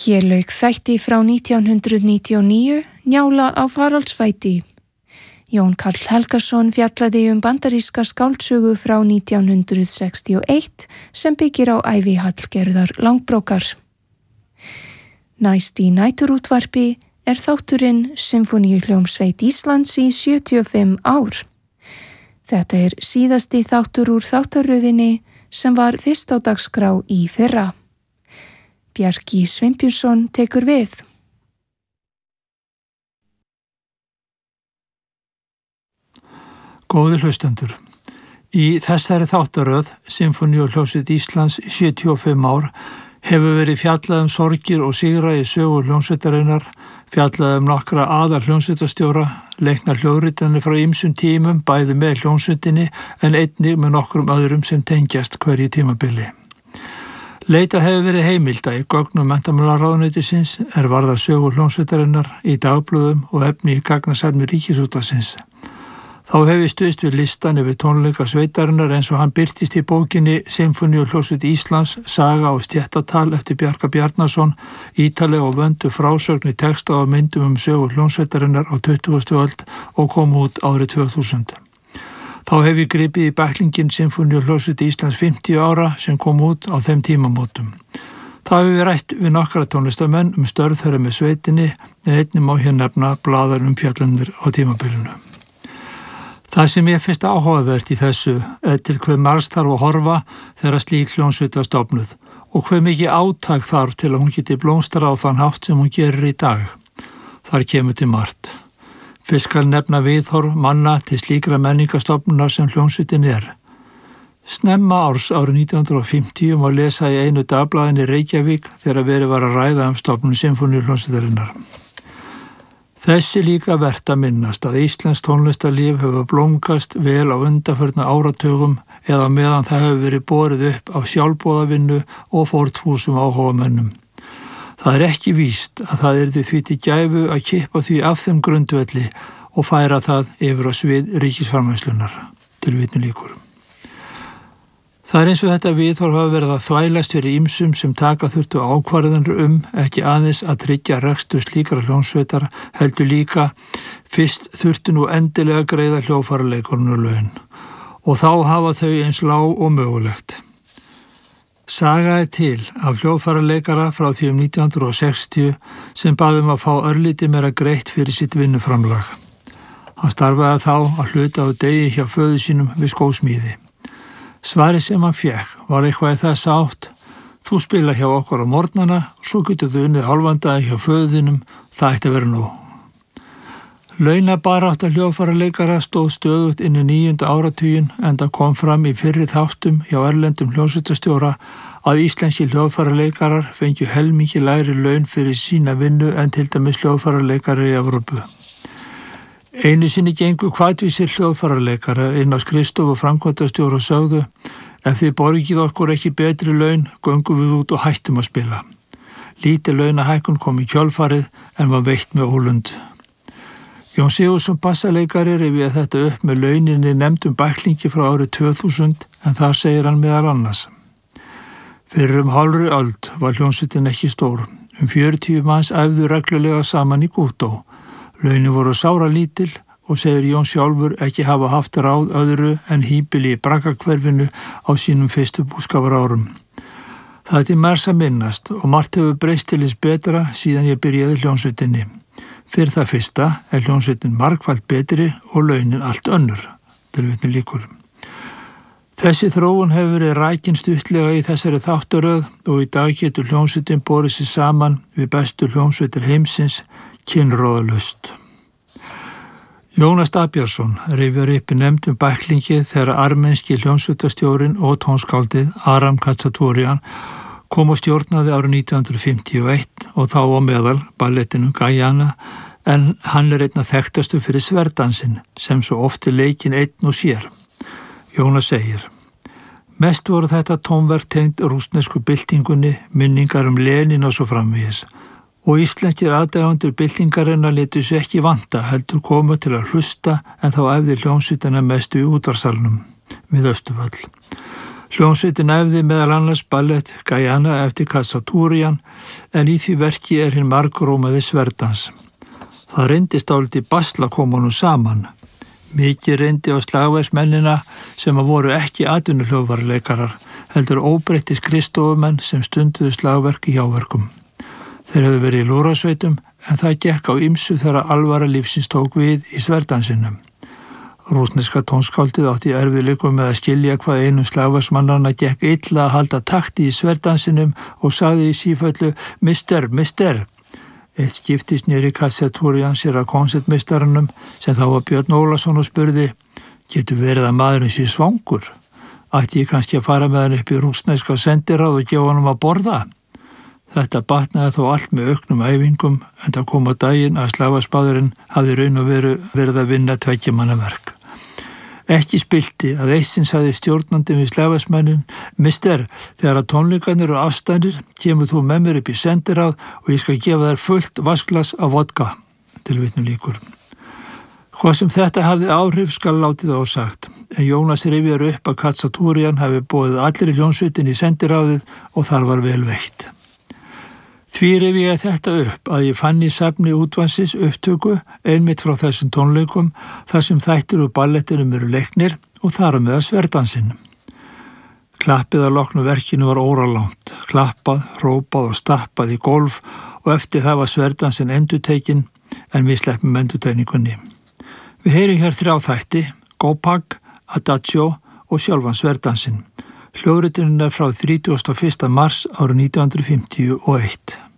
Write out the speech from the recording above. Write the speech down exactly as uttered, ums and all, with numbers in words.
Hér lauk þætti frá nítján hundruð níutíu og níu, Njála á faraldsfæti. Jón Karl Helgason fjallaði um bandaríska skáldsögu frá nítján hundruð sextíu og eitt sem byggir á ævi Hallgerðar Langbrókar. Næst í næturútvarpi er þátturinn Sinfóníuhljómsveit Íslands í sjötíu og fimm ár. Þetta er síðasti þáttur úr þáttaröðinni sem var fyrst á dagskrá í fyrra. Bjarki Sveinbjörnsson tekur við. Góðir hlustendur, í þessari þáttaröð Sinfóníuhljómsveit Íslands í sjötíu og fimm ár hefur verið fjallað um sorgir og sigra í sögu hljómsveitarinnar, fjallað um nokkra aðal hljómsveitastjóra, leiknar hljóðritanir frá ýmsum tímum bæði með hljómsveitinni en einnig með nokkrum öðrum sem tengjast hverju tímabili. Leitað hefur verið heimilda í gögnum menntamálaráðuneytisins er varða sögu hljómsveitarinnar í dagblöðum og efni í gagnasafni Ríkisútvarpsins. Þá hefur stuðst við listan yfir tónleika sveitarinnar eins og hann birtist í bókinni Sinfóníuhljómsveit Íslands, saga og stéttatal eftir Bjarka Bjarnason, ítaleg og vöndu frásögn í texta og myndum um sögu hljómsveitarinnar á tuttugustu öld og kom út árið tvö þúsund. Þá hef ég gripið í bæklingin Sinfóníuhljómsveit Íslands fimmtíu ára sem kom út á þeim tímamótum. Þá hefur við rætt við nokkra tónlistamenn um störf þeirra með sveitinni en einnig má hér nefna blaðar um fjallanir á tímabilinu. Það sem ég finnst áhugavert í þessu er til hve margs þarf að horfa þegar slík hljómsveit var stofnuð og hve mikið átak þarf til að hún geti blómstrað á þann hátt sem hún gerir í dag. Þar kemur til margt. Fyrst skal nefna viðhorf manna til slíkra menningastofnunar sem hljómsveitin er. Snemma árs árið nítján hundruð fimmtíu má lesa í einu dagblaðinni Reykjavík þegar verið var að ræða um stofnun Sinfóníuhljómsveitarinnar. Þessi líka vert að minnast að íslenskt tónlistarlíf hefur blómgast vel á undanförnu áratugum eða meðan það hefur verið borið upp á sjálfboðavinnu og fórnfúsum áhugamönnum. Það er ekki víst að það yrði því til gæfu að kippa því af þeim grundvelli og færa það yfir á svið ríkisframleiðslunnar, tilvitnun lýkur. Það er eins og þetta viðhorf hafa verið að þvælast fyrir ýmsum sem taka þurftu ákvarðanir um ekki aðeins að tryggja rekstur slíkra hljómsveitar heldur líka fyrst þurftu nú endilega greiða hljóðfæraleikurinn laun og þá hafa þau eins lág og mögulegt. Saga er til af hljóðfæraleikara frá því um nítján hundruð sextíu sem baðum að fá örlítið meira greitt fyrir sitt vinnuframlag. Hann starfaði þá að hluta á degi hjá föður sínum við skósmíði. Svarið sem hann fékk var eitthvað í þess átt: þú spila hjá okkur á morgnana og svo getur þú unnið hálfandagi hjá föðinum, það ætti að vera nóg. Launabarátta hljóðfæraleikara stóð stöðugt inn í níunda áratuginn enda kom fram í fyrri þáttum hjá erlendum hljómsveitastjóra að íslenski hljóðfæraleikarar fengju helmingi lægri laun fyrir sína vinnu en til dæmis hljóðfæraleikarar í Evrópu. Einu sinni gengu hvatvísir hljóðfæraleikara inn á skrifstofu framkvæmdastjóra og sögðu: ef þið borgið okkur ekki betri laun, göngum við út og hættum að spila. Lítið launahækkun kom í kjölfarið en var veitt með ólund. Jón Sigurðsson bassaleikari rifjaði þetta upp með launinni nefndum bæklingi frá árið tvö þúsund en þar segir hann meðal annars: fyrir um hálfri öld var hljómsveitin ekki stór. Um fjörutíu manns æfðu reglulega saman í Gútó. Launin voru sára lítil og segir Jón sjálfur ekki hafa haft ráð öðru en híbili í Braggahverfinu á sínum fyrstu búskaparárum. Það er til margs að minnast og margt hefur breyst til hins betra síðan ég byrjaði hljómsveitinni. Fyrir það fyrsta er hljómsveitin margfalt betri og launin allt önnur, tilvitnun lýkur. Þessi þróun hefur verið rækin stuttlega í þessari þáttaröð og í dag getur hljómsveitin borið sig saman við bestu hljómsveitir heimsins, kynróðalaust. Jónas Dagbjartsson rifjar upp í nefndum bæklingi þegar armenski hljómsveitastjórinn og tónskáldið Aram Khachaturian kom og stjórnaði árið nítján hundruð fimmtíu og eitt og þá á meðal ballettinu Guyana en hann er einna þekktastu fyrir sverdansinn sem svo oft er leikinn einn og sér. Jónas segir: mest voru þetta tónverk tengd rússnesku byltingunni, minningar um Lenin og svo framvegis. Og íslenskir aðdáendur byltingarinnar létu sig ekki vanta heldur koma til að hlusta en þá æfði hljómsveitina mestu í útvarsalnum við Austurvöll. Hljómsveitin æfði meðal annars ballett Guyana eftir Khaçatourian en í því verki er hinn margrómaði Sverdans. Það reyndist dálítið basl að koma honum saman. Mikið reyndi á slagverksmennina sem að voru ekki atvinnuhljóðvarleikarar, heldur óbreyttis Kristofumenn sem stunduðu slagverk í hjáverkum. Þeir hefðu verið í lúðrasveitum en það gekk á ýmsu þegar alvara lífsins tók við í Sverdansinum. Rússneska tónskáldið átti erfiðleikum með að skilja hvað einum slagverksmannanna gekk illa að halda takti í Sverdansinum og sagði í sífellu mister, mister. Eitt skipti sneri Khaçatourian sér að konsertmeistaranum sem þá var Björn Ólason og spurði: getur verið að maðurinn sé svangur? Ætti ég kannski að fara með hann upp í rússneska sendiráð og gefa honum að borða? Þetta batnaði þó allt með auknum æfingum en það kom á daginn að slagverksmaðurinn hafði raun og veru verið að vinna tveggjamannaverk. Ekki spilti að eitt sinn sagði stjórnandi við slagverksmennin: mister, þegar að tónleikarnir eru afstæðir, kemur þú með mér upp í sendiráð og ég skal gefa þér fullt vasklas af vodka. Tilvitnun lýkur. Hvað sem þetta hafði áhrif skal látið ósagt, en Jónas rifjar upp að Khaçatourian hafi boðið allir í hljómsveitin í sendiráðið og þar var vel veitt. Því rifja ég þetta upp að ég fann í safni útvansins upptöku einmitt frá þessum tónleikum þar sem þættir úr ballettinum eru leiknir og þar með að Sverdansinn. Klappið að loknu verkinu var óralangt, klappað, hrópað og stappað í golf og eftir það var Sverdansinn endurtekinn en við sleppum endurtekningunni. Við heyrum hér þrjá þætti, Gopag, Adagio og sjálfan Sverdansinn. Hljóðritunin er frá þrítugasta og fyrsta mars árið nítján hundruð fimmtíu og eitt.